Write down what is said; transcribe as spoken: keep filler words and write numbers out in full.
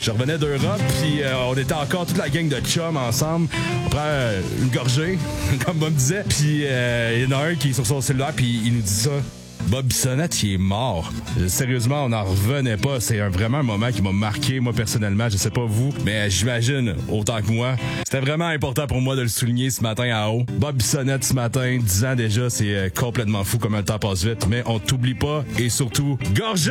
Je revenais d'Europe, puis euh, on était encore toute la gang de chums ensemble. On prend euh, une gorgée, comme Bob disait, puis euh, il y en a un qui est sur son cellulaire, puis il nous dit ça. Bob Bissonnette, il est mort. Sérieusement, on n'en revenait pas. C'est un, vraiment un moment qui m'a marqué, moi, personnellement. Je sais pas vous, mais j'imagine, autant que moi. C'était vraiment important pour moi de le souligner ce matin à haut. Bob Bissonnette, ce matin, dix ans déjà, c'est complètement fou comment le temps passe vite. Mais on t'oublie pas, et surtout, gorge